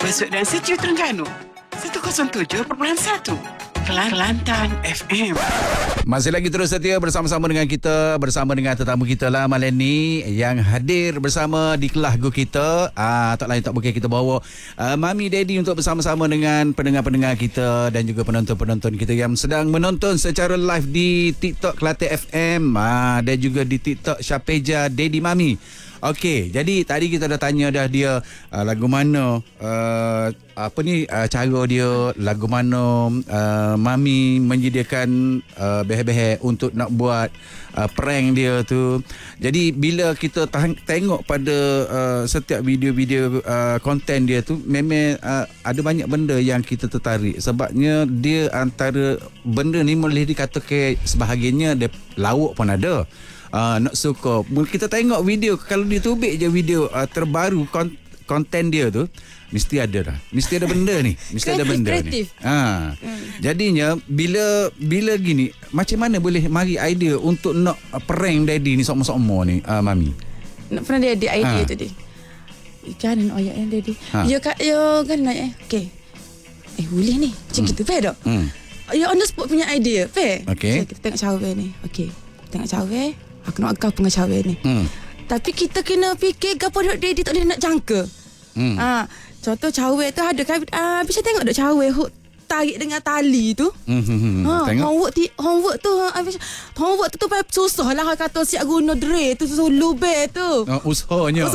Besok dan Sejuk Terengganu 107.1 Kelantan FM. Masih lagi terus setia bersama-sama dengan kita, bersama dengan tetamu kita lah malam ni yang hadir bersama di kelas kita. Tak lain tak bukan kita bawa Mami Daddy untuk bersama-sama dengan pendengar-pendengar kita dan juga penonton-penonton kita yang sedang menonton secara live di TikTok Kelantan FM dan juga di TikTok Syapeja Daddy Mami. Okey, jadi tadi kita dah tanya dah dia lagu mana cara dia, lagu mana Mami menyediakan behel-behel untuk nak buat prank dia tu. Jadi bila kita tengok pada setiap video-video konten dia tu, memang ada banyak benda yang kita tertarik. Sebabnya dia antara benda ni boleh dikatakan sebahagiannya dia lawak pun ada. Nak suka kita tengok video, kalau dia tubik je video terbaru konten dia tu, mesti ada benda ni, mesti ada benda kreatif ni. Jadinya bila gini, macam mana boleh mari idea untuk nak prank Daddy ni sok-sok ni, Mami? Nak pernah dia idea tu dia. Kan nak ayat yang Daddy. Yo kan nak okey. Boleh ni. Macam gitu fair tak? Ya on the spot punya idea, fair. Okay. Kita tengok cawe ni. Okey. Tengok cawe. Aku nak agak pengacara ni. Tapi kita kena fikir gapo dia tak boleh nak jangka. Contoh cawe tu ada kan bisa tengok dak cawe tarik dengan tali tu. Homework tu paling susah lah kata siap guna dre tu lubek tu. Usahanya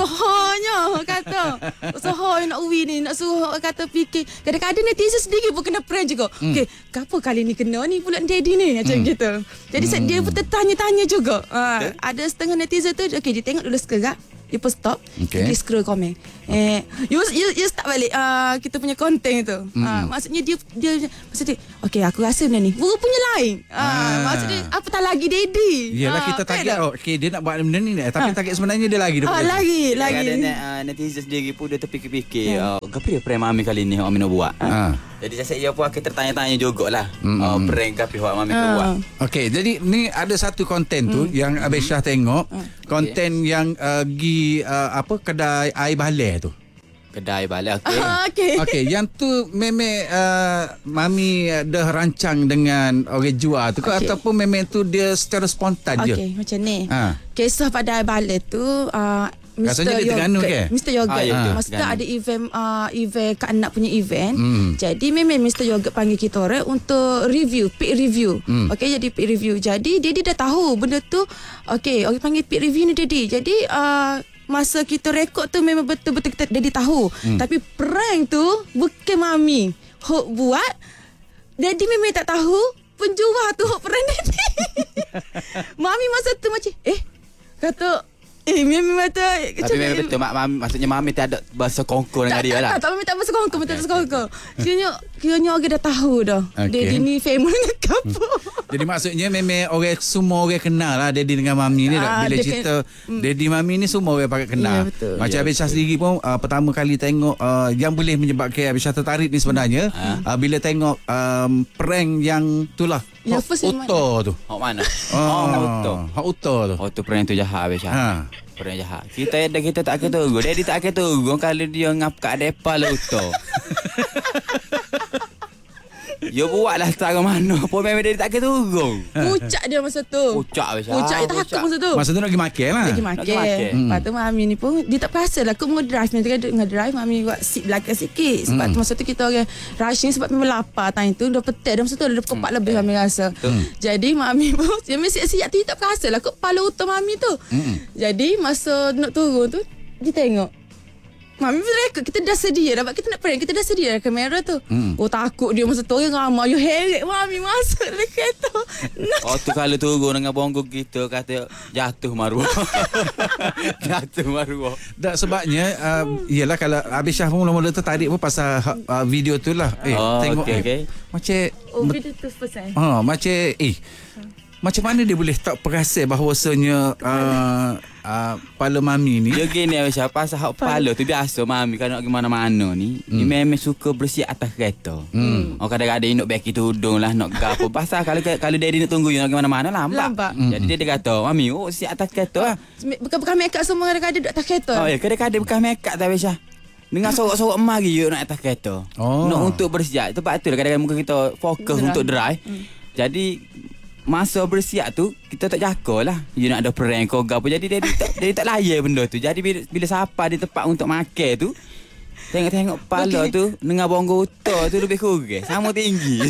kata. Usaha nak uwi ni nak suruh kata fikir. Kadang-kadang netizen sendiri pun kena prank juga. Okey, kenapa kali ni kena ni pula Daddy ni macam gitu. Jadi dia pun tertanya-tanya juga. Ada setengah netizen tu okey dia tengok dulu sekejap. Dia pun stop. Dia scroll komen. You start balik kita punya konten tu. Maksudnya dia maksudnya okey aku rasa benda ni punya lain. Maksudnya apa tak lagi Daddy. Yalah kita target okey dia nak buat benda ni tapi target sebenarnya dia lagi lagi. Ada netizen sendiri pun dia terfikir-fikir kenapa dia prank Mami kali ni Mami nak buat. Jadi saya pun kita tertanya-tanya jugalah prank kapi buat Mami buat. Okey, jadi ni ada satu konten tu yang Abang Syah tengok, konten yang kedai air balai tu. Kedai balai okey. Yang tu memang Mami dah rancang dengan orang jual tu ke ataupun memang tu dia secara spontan je? Okey, macam ni. Kisah pada air balai tu Mr. Yogurt. Mr. Yogurt. Masa ada event Kak Anak punya event. Jadi memang Mr. Yogurt panggil kita orang untuk peak review. Okey, jadi peak review. Jadi Daddy dah tahu benda tu. Okey, orang panggil peak review ni Daddy. Jadi masa kita rekod tu memang betul-betul kita Daddy tahu. Tapi prank tu bukan Mami buat. Daddy memang tak tahu penjual tu prank Daddy. Mami masa tu macam kata Mami mata. Tapi memang betul maksudnya Mami tak ada bahasa kongkol dengan dia lah. Tak Mami tak bahasa kongkol. Kiranya orang dah tahu dah. Daddy ni famous dengan kapu. Jadi maksudnya memang semua orang kenal lah Daddy dengan Mami ni. Bila cerita Daddy Mami ni semua orang pakai kenal. Macam Abang Syah sendiri pun pertama kali tengok yang boleh menyebabkan Abang Syah tertarik ni sebenarnya bila tengok prank yang tu lah Otto tu. Hak mana? Otto tu. Otto prank tu jahat Abang Syah. Prank jahat. Kita tak akan tunggu. Daddy tak akan tunggu kalau dia ngap kat depan lah Otto. Dia buatlah setara mana pun memang dia tak kena turun. Pucak dia masa tu. Pucak dia takut masa tu. Masa tu nak pergi makan lah. Lepas tu Mami ni pun dia tak perasan lah. Aku ngedrive. Nanti kan ngedrive Mami buat seat belakang sikit. Sebab tu masa tu kita orang rushing sebab memang lapar time tu. Dah petai dah masa tu. Dah pukul 4 lebih Mami rasa. Jadi Mami pun dia mesti siap tu dia tak perasan lah. Kepala utama Mami tu. Jadi masa nak turun tu dia tengok Mami rekod kita dah sedia dah. Kita nak prank kita dah sedia dah kamera tu. Takut dia masa tu orang ramai. You heret Mami masuk dalam kereta. Tu kalau turun dengan bonggol kita kata jatuh maruah. Jatuh maruah. Tak sebabnya ialah kalau Abang Syah pun mula-mula tertarik pun pasal video tu lah. Tengok macam video tu first macam mana dia boleh tak perasan bahawasanya kepala Mami ni. Dia gini Abang Syah, pasal hak kepala tu biasa Mami kalau nak pergi mana-mana ni dia memang suka bersih atas kereta. Kadang-kadang nak bagi tudung lah, nak gapo. Pasal kalau Daddy nak tunggu you nak pergi mana-mana lambat. Jadi dia kata Mami siap atas kereta lah. Bukan make up semua kadang-kadang duduk atas kereta. Kadang-kadang bukan make up tak Abang Syah. Dengan sorok-sorok mari you nak atas kereta. Nak untuk bersiap. Tempat tu kadang-kadang muka kita fokus untuk drive. Jadi masa bersiap tu kita tak jaga lah. You nak ada prank kau apa. Jadi dia tak layan benda tu. Jadi bila siapa di tempat untuk makan tu, tengok kepala tu dengan bonggo utah tu lebih kurang. Sama tinggi.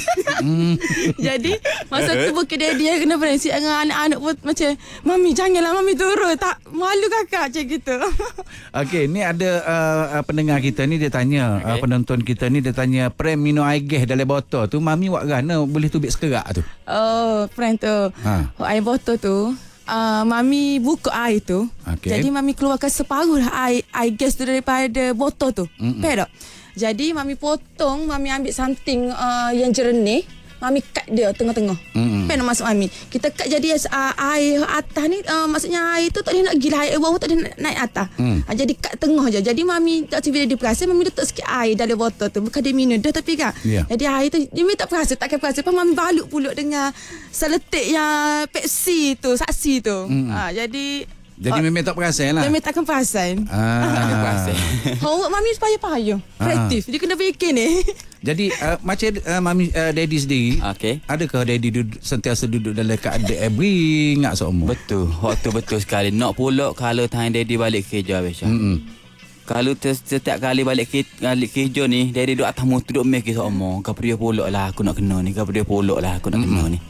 Jadi masa tu bukan dia kena berensik dengan anak-anak pun macam, Mami janganlah Mami turun. Tak malu kakak macam gitu. Okey, ni ada pendengar kita ni dia tanya, penonton kita ni dia tanya, prank minum air gas dalam botol tu Mami buat gana boleh tubik sekerak tu? Oh, prank tu. Air botol tu. Mami buka air tu. Jadi Mami keluarkan separuh lah air gas tu daripada botol tu. Faham tak? Jadi Mami potong, Mami ambil something yang jernih, Mami cut dia tengah-tengah. Faham masuk Mami. Kita cut jadi air atas ni, maksudnya air tu tak boleh nak gila, air bawah tak boleh naik atas. Jadi cut tengah je. Jadi Mami tak bila dia perasan, Mami letak sikit air dalam botol tu. Bukan dia minum dah tapi kan. Jadi air tu dia tak perasan, takkan perasan. Lepas Mami balut pulak dengan seletik yang Pepsi tu, saksi tu. Jadi memang tak perasan lah. Memang takkan perasan. Tak perasan. Homework Mami payah-payah. Kreatif. Dia kena fikir ni. Jadi macam Mami Daddy sendiri, adakah Daddy sentiasa duduk dalam keadaan beringat seumur? Betul. Waktu betul sekali. Nak pulak kalau time Daddy balik kerja Abisha. Kalau setiap kali balik kerja ni, Daddy duduk atas motor duduk make seumur. Kau dia pulak lah aku nak kena ni. Kau dia pulak lah aku nak kena ni.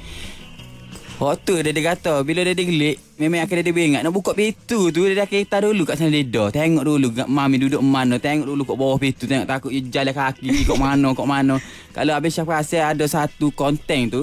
Waktu dia kata bila dia gelik memang akan dia beringat nak buka pintu tu dia dah kereta dulu kat sana lidah. Tengok dulu Mami duduk mana, tengok dulu kat bawah pintu, tengok takut jalan kaki kat mana. Kalau habis Syaf rasa ada satu konten tu.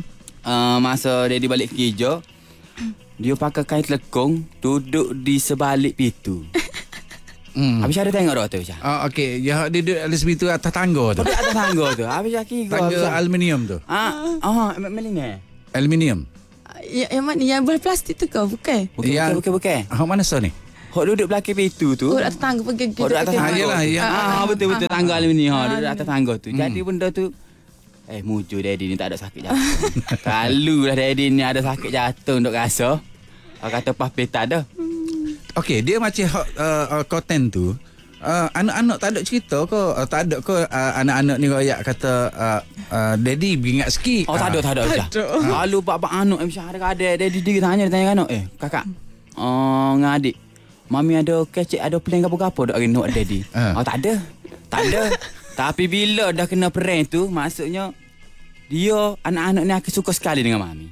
Masa dia balik kerja dia pakai kain telekong duduk di sebalik pintu. Habis ada tengok dah tu Syaf. Okey, dia duduk atas pintu atas tangga tu. Atas tangga tu. Habis Syaf kira tangga aluminium tu. Melina. Aluminium. Yang mana? Yang berplastik tu kau? Bukan. Bukan. Mana so ni? Hok duduk belakang pintu tu. Oh, atas tangga pergi. Hok atas tangga. Betul tangga aluminium. Duduk atas tangga tu. Jadi benda tu mujur Daddy ni tak ada sakit jatuh. Kalau lah Daddy ni ada sakit jatuh untuk rasa. Kata pas peta dah. Okey, dia macam konten tu. Anak-anak tak ada cerita ke? Tak ada ke anak-anak ni royak kata Daddy beringat sikit? Tak ada. Lalu bab anak macam ada Daddy dia tanya anak, kakak, dengan adik, Mami ada kecek ada plan gapo-gapo dak nak Daddy? Tak ada. Tapi bila dah kena prank tu, maksudnya dia anak-anak ni akan suka sekali dengan Mami.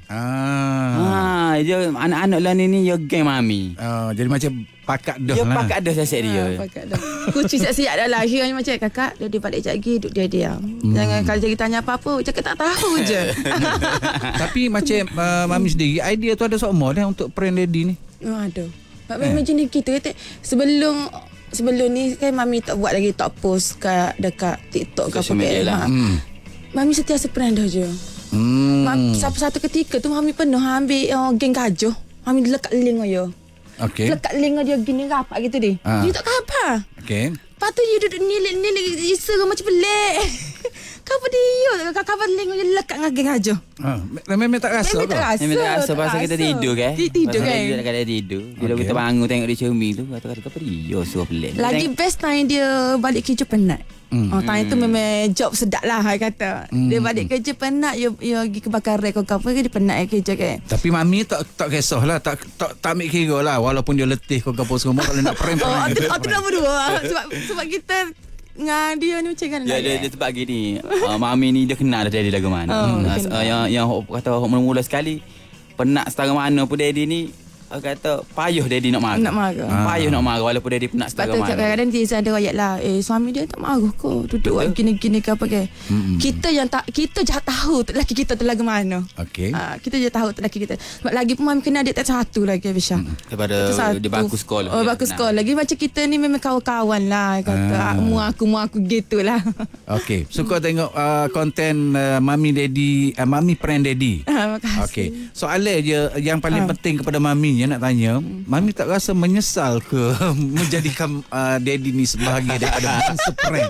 Dia anak-anak lah ni dia geng Mami. Jadi macam pakat dah lah. Dia lah. pakat dah siap dia. Pakat dah. Kucing siap-siap dah lah. Akhirnya macam kakak dia balik sekejap lagi duduk dia diam. Jangan kalau jadi tanya apa-apa, cakap tak tahu je. Tapi macam Mami sendiri, idea tu ada seumur dah untuk prank Daddy ni? Ada. Memang jenis kita kata sebelum ni kan Mami tak buat lagi, tak post dekat TikTok ke apa. Mami setiasa prank dah je. Satu ketika tu Mami pernah ambil geng gajuh. Mami lekat link dia. Lekat link dia gini rapat gitu dia. Dia tak apa. Lepas tu dia duduk nilik isa macam pelik. Kenapa dia? Kakak link dia lekat dengan geng gajuh. Memang tak rasa. Memang tak rasa pasal kita tidur kan. Tidur kan. Kita tidur. Bila kita bangun tengok dia cermin tu, kata apa dia suruh pelik. Lagi best time dia balik kerja penat. Time tu memang job sedap lah kata. Dia balik kerja penat, dia pergi kebakar rekod apa ke, dia penat kerja kan. Tapi Mami tak kisahlah, tak ambil kira lah walaupun dia letih kau apa semua kalau nak prank. Tu nombor dua. Sebab kita dengan dia ni macam mana? Dia sebab gini, Mami ni dia kenal Daddy lagu mana. Yang kata mula-mula sekali penat setara mana pun Daddy ni kata payuh Daddy nak marah. Payuh nak marah walaupun Daddy penat setara mana. Kadang-kadang dia ada royak lah, suami dia tak marah kau duduk gini-gini ke apa ke. Kita je tahu lelaki kita tu lagu mana. Kita je tahu lelaki kita. Sebab lagi pun Mami kenal dia tak satu lagi Abisha. Daripada dia baku sekolah. Baku sekolah. Lagi macam kita ni memang kawan-kawan lah kata. Mu aku gitulah. Suka tengok konten Mami Daddy, Mami prank Daddy. Makasih. Soalan je yang paling penting kepada Mami nak tanya, Mami tak rasa menyesal ke menjadikan Daddy ni sebahagian daripada bangsa prank?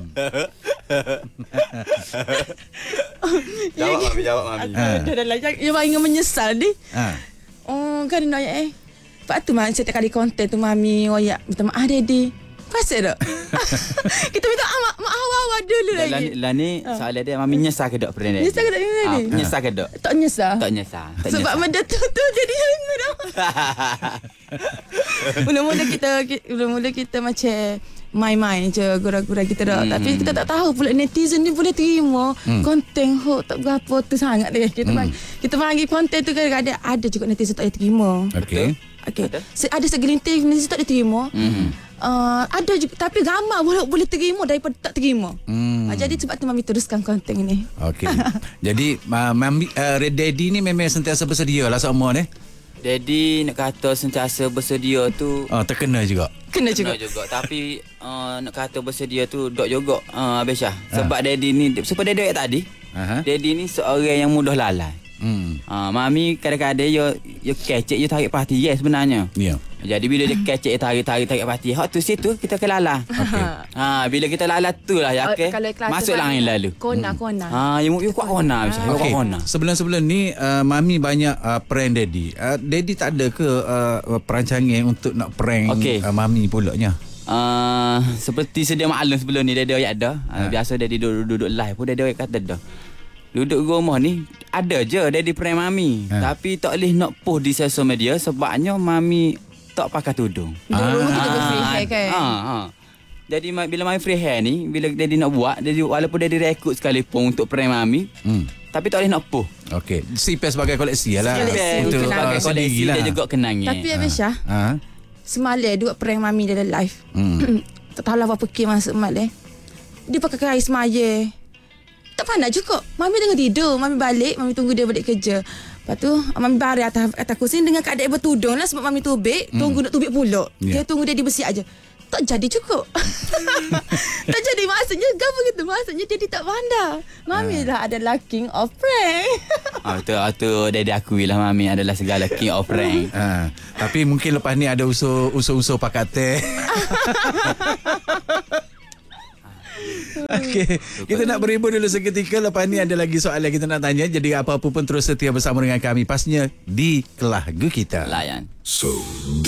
Jawab Mami. Dia ingin menyesal ni. Kan nak Lepas tu setiap kali konten tu Mami royak minta maaf Daddy. Pasti tak? Kita minta mak awal dulu lagi. Lah ni soalan dia Mami nyesal ke tak pernah Nyesal ke tak ni? Nyesal ke tak? Tak nyesal. Tak nyesal. Sebab benda tu jadi hangat dah. Mula-mula kita macam main-main je, gurau-gurau kita dah. Tapi kita tak tahu pula netizen ni boleh terima konten hoax tak berapa tu sangat dia. Kita bagi konten tu kadang-kadang ada juga netizen tak boleh terima. Okey. Ada segelintir netizen tak boleh terima. Ada juga, tapi ramai boleh terima daripada tak terima. Jadi sebab tu Mami teruskan konten ni. Okey. Jadi Mami Daddy ni memang sentiasa bersedia lah semua ni. Daddy nak kata sentiasa bersedia tu terkena juga. Kena juga. Tapi nak kata bersedia tu dok juga Abang Syah. Sebab Daddy ni sebab Daddy tadi. Daddy ni seorang yang mudah lalai. Mami kadang-kadang you kecek, you tarik parti sebenarnya. Ya. Jadi bila dia kecek, tarik parti, hak tu situ kita akan lala. Bila kita lala tu lah ya, okey. Masuklah angin lalu. Kona. You kuat kona Abang Syah. Okay. Sebelum ni Mami banyak prank Daddy. Daddy tak ada ke perancangan untuk nak prank Mami pulaknya? Seperti sedia maklum sebelum ni Daddy ada. Biasa Daddy duduk live pun Daddy kata dah. Duduk rumah ni ada je Daddy prank Mami. Tapi tak boleh nak post di sosial media sebabnya Mami tak pakai tudung. Rumah kita free hair kan. Jadi bila Mami free hair ni, bila Daddy nak buat, Daddy walaupun Daddy rekod sekalipun untuk prank Mami, tapi tak boleh nak post. Okey, simpan sebagai koleksi lah. Untuk sebagai koleksi dia juga kenangan. Tapi Abang Syah, semalam dua prank Mami dalam live. Tak tahu lah berapa K masuk semalam. Dia pakai kain semaya. Tak pandai juga. Mami tengah tidur. Mami balik. Mami tunggu dia balik kerja. Lepas tu Mami baring atas kursi dengan keadaan bertudung lah. Sebab Mami tubik. Tunggu nak tubik pulak. Dia tunggu dia dibersih aja. Tak jadi cukup. Tak jadi. Maksudnya apa gitu? Maksudnya dia tak pandai. Mami lah adalah king of prank. Itu Daddy akui lah Mami adalah segala king of prank. Tapi mungkin lepas ni ada usul pakat teh. Okey, kita nak berhibur dulu seketika. Lepas ni ada lagi soalan kita nak tanya. Jadi apa-apa pun terus setia bersama dengan kami. Pastinya di Kelah Gu Kita. Layan.